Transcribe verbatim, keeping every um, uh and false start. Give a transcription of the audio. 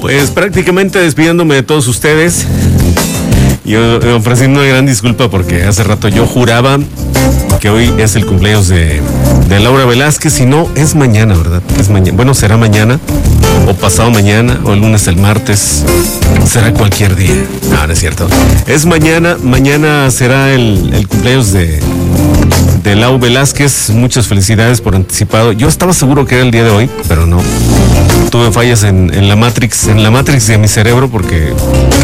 Pues prácticamente despidiéndome de todos ustedes y ofreciendo una gran disculpa porque hace rato yo juraba que hoy es el cumpleaños de, de Laura Velázquez y no, es mañana, ¿verdad? Es mañana. Bueno, será mañana o pasado mañana o el lunes, el martes, será cualquier día. No, no es cierto. Es mañana, mañana será el, el cumpleaños de, de Lau Velázquez. Muchas felicidades por anticipado. Yo estaba seguro que era el día de hoy, pero no. Tuve fallas en, en la Matrix, en la Matrix de mi cerebro porque